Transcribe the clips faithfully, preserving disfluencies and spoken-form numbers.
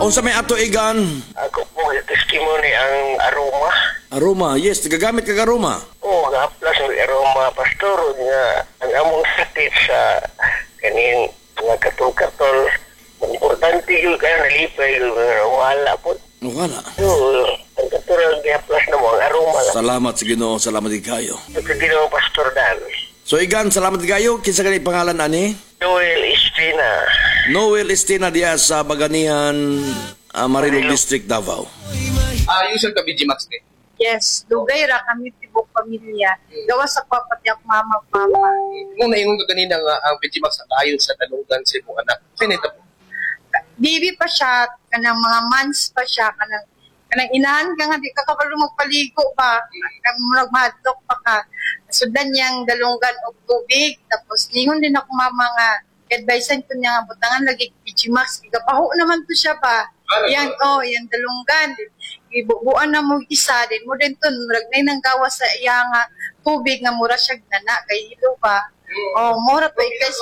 Unsa may ato igan? Ako po testimony ang aroma. Aroma, yes, nagagamit ka aroma. Oo, ga-plus ng aroma, pastor, nga ang among sakit sa kaning mga katol-katol. Importante yun kaya nalipay yun, wala po. Wala. So, ang katulad ga-plus na mo, ang aroma. Salamat sa Ginoo, salamat kayo. Ito ginawa pastor Dan. So igan, salamat kayo. Kinsa kanay pangalan ani? Noel Estina. Noel Estina diya sa Baganihan, uh, Marilog District, Davao. Ah, yung sir ka B G Max din. Yes, dugay ra kami tibok pamilya. Gawa sa papatyak mama papa. Kung naingon ka kanina nga ang B G Max sa kayon sa talunggan sa imong anak. Sinita po. Baby pa siya, kanang mga months pa siya, kanang kanang inahan ka nga, di ka kabalo magpaligo pa, kanang mahadlok pa ka. Sudan niyang dalunggan og tubig, tapos ningon din ako mama nga, advisean ko niya nga, butangan lagi B G Max, igabaho naman to siya pa. Yan, oh, yan dalunggan. Ibubuan na mo isa, din mo din to, muragnay nang gawa sa iya nga tubig nga mura siya nana, kay hilo pa. Oh, mura to, ikas,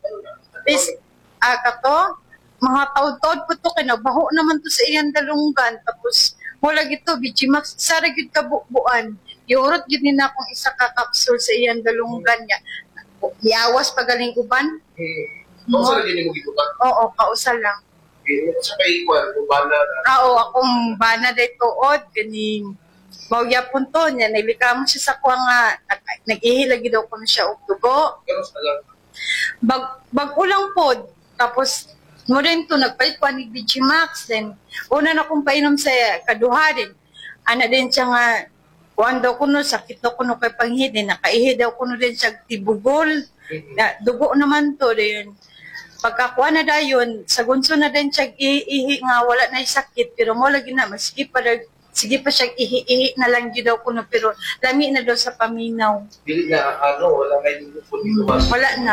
is, ah, kato, mga taod-taod po to, kinabaho naman to sa iyang dalunggan, tapos, mula gito, B G Max, isa rin yun kabubuan. Iurot yun din akong isa ka capsule sa iyang dalunggan niya. Iyawas pagaling uban. Hmm. Kausa lagi ni mo gito ba? Oo, kausa lang. Okay. Sa kay kwan, kung ba na... Oo, akong bana day tuod, ganing mawya po to niya, nilika mo siya sa kuwa nga, nag-ihilagi daw ko na siya og dugo. Pero sa lang. Bag, bag-ulang po, tapos mo rin to, nagpalit ko ni B G Max, then una na kong painom sa kaduha din. Ana din siya nga, kuwan daw ko no, sakit daw ko no kay panghid, nakaihi daw ko no din siya tibugol, na, dugo naman to din. Pagkakuha na dayon, sa gunso na din siya ihi nga, wala na yung sakit, pero mo lagi na, maski pa, sige pa siya ihi-ihi na lang yun daw ko no, pero lami na daw sa paminaw. Dili na, ano, wala kayo dito po dito mas. Wala na.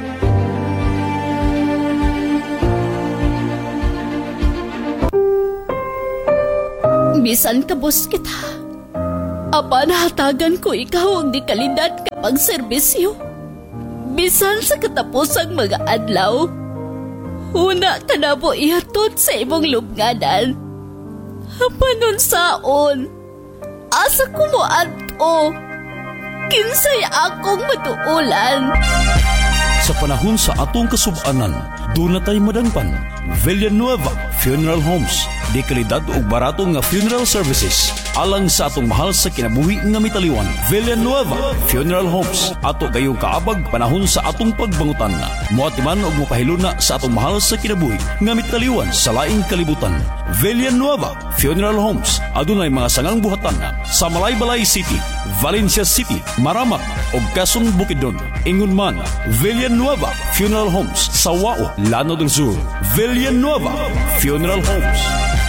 Bisan kabos kita. Apa nahatagan ko ikaw ang di kalidad kapag serbisyo. Bisan sa katapusang mga adlaw. Una ka na po ihatod sa imong lubnganan. Panon saon. Asa ko mo ato. Kinsay akong matuulan. Sa panahon sa atong kasub-anan, doon na tayo madangpan. Villanueva Funeral Homes. Di kalidad o barato nga funeral services. Alang sa atong mahal sa kinabuhi nga mitaliwan. Villanueva Funeral Homes. Ato gayong kaabag panahon sa atong pagbangutan. Muatiman o mupahiluna sa atong mahal sa kinabuhi nga mitaliwan sa laing kalibutan. Villanueva Funeral Homes. Adunay mga sangang buhatan sa Malaybalay City, Valencia City, Maramak o Quezon Bukidnon. Ingon man, Villanueva Funeral Homes sa Wao, Lano del Sur. Villanueva Funeral Homes.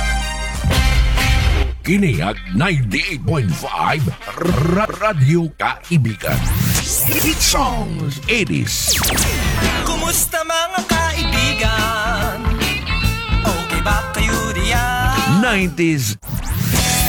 Kiniag ninety-eight point five Radyo Kaibigan. Hit songs eighties. Kumusta mga kaibigan? Okay ba kayo diyan? nineties